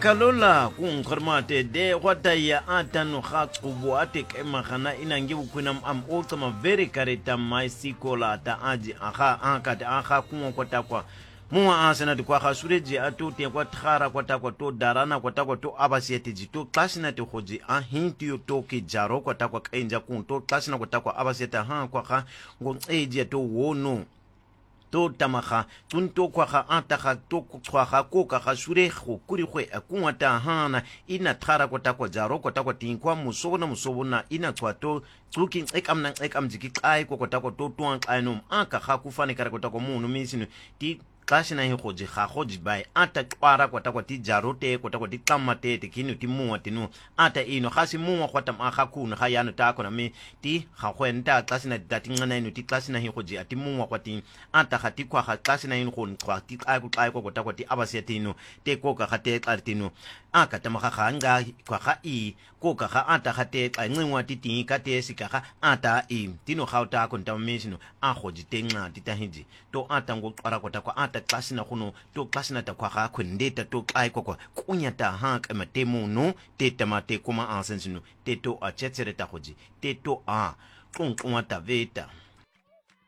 kalola kung karmate de wata ya atano khatsubo ate kemagana inangi bukwina am ultima very karita mai sikola ta aji aha ankate aha kuma kwatakwa muwa asana kwa khasureji atu te kwa thara kwatakwa to darana kwatakwa to abasiete jito klasina te khoji ahinti yo to ke jaro kwatakwa kainja kun to klasina kwatakwa abasieta ha kwa kha ngo eji to wono to tamaga tunto kwa ga ataga to kwa ko ka sure go kuri go akunwata hana ina thara kwatakwa jaro kwatakwa tinkwa musona musobona ina twato tsuki ekamna ekamjiki xai kwatakwa to tuan xainom aka ga kufane kare kwatakwa munu misino ti kasi na hi khoji ga khoji bai ata kwara kwatakwa ti jarote kwatakwa ti kamate te kinu ti muwa tinu ata ino khasi muwa kwatam akha kuna ga yano ta kona me ti ga kwenta kasi na dati ngana ino ti kasi na hi khoji ati muwa kwati ata khati kwa ga kasi na ino khon kwa ti xai kwatakwa ti abasietino te koka ga te xartino aka tamaga ga nga kwa ga I koka ga ata ga te xa ncinwa ti ti ka te sika ga ata I tino ga uta konta mesino a khoji te nxa ti tahiji to ata ngo kwara kwatakwa ata klasina kuno to klasina ta kwa ga khwendeta to xai kwa kunyata ha ka matemo no te tamate kuma ansensino te to a chetsereta khoji te to a xonxwa ta veta